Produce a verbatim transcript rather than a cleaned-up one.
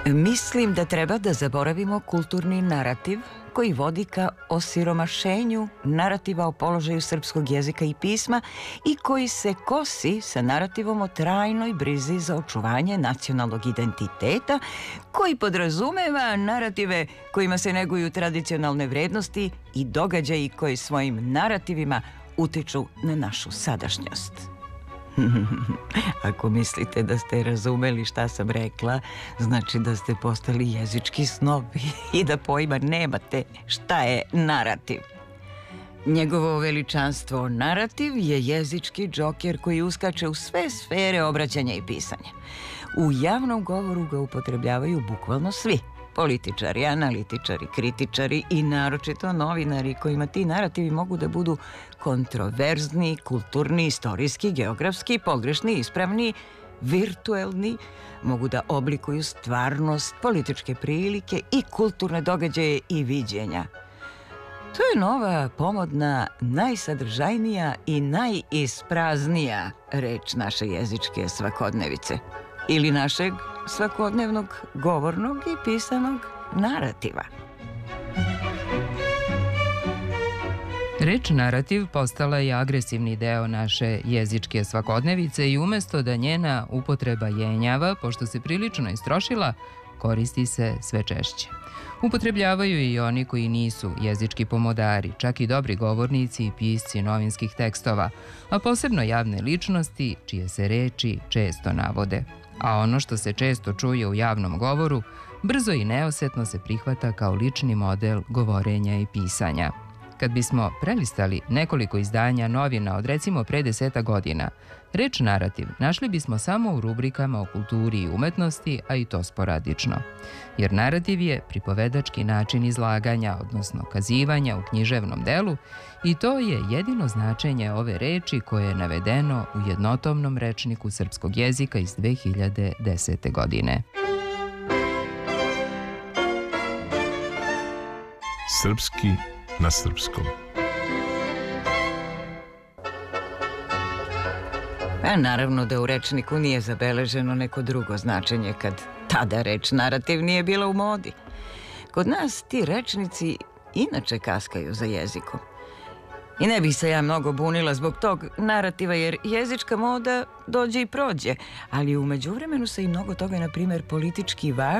Mislim da treba da zaboravimo kulturni narativ koji vodi ka osiromašenju narativa o položaju srpskog jezika i pisma i koji se kosi sa narativom o trajnoj brizi za očuvanje nacionalnog identiteta, koji podrazumeva narative kojima se neguju tradicionalne vrednosti i događaji koji svojim narativima utiču na našu sadašnjost. Ako mislite da ste razumeli šta sam rekla, znači da ste postali jezički snob i da pojma nemate šta je narativ. Njegovo veličanstvo narativ je jezički džoker koji uskače u sve sfere obraćanja i pisanja. U javnom govoru ga upotrebljavaju bukvalno svi. Političari, analitičari, kritičari i naročito novinari kojima ti narativi mogu da budu kontroverzni, kulturni, istorijski, geografski, pogrešni, ispravni, virtuelni, mogu da oblikuju stvarnost, političke prilike i kulturne događaje i viđenja. To je nova, pomodna, najsadržajnija i najispraznija reč naše jezičke svakodnevice ili našeg svakodnevnog govornog i pisanog narativa. Reč narativ postala je agresivni deo naše jezičke svakodnevice i umesto da njena upotreba jenjava, pošto se prilično istrošila, koristi se sve češće. Upotrebljavaju i oni koji nisu jezički pomodari, čak i dobri govornici i pisci novinskih tekstova, a posebno javne ličnosti čije se reči često navode. A ono što se često čuje u javnom govoru, brzo i neosetno se prihvata kao lični model govorenja i pisanja. Kad bismo prelistali nekoliko izdanja novina od recimo pre deseta godina, reč narativ našli bismo samo u rubrikama o kulturi i umetnosti, a i to sporadično. Jer narativ je pripovedački način izlaganja, odnosno kazivanja u književnom delu, i to je jedino značenje ove reči koje je navedeno u jednotomnom rečniku srpskog jezika iz dve hiljade desete. godine. Srpski na srpskom. A naravno da u rečniku nije zabeleženo neko drugo značenje kad tada reč narativ nije bila u modi. Kod nas ti rečnici inače kaskaju za jezikom. I ne bih se ja mnogo bunila zbog tog narativa, jer jezička moda dođe i prođe, ali u međuvremenu se i mnogo toga, na primjer, politički važno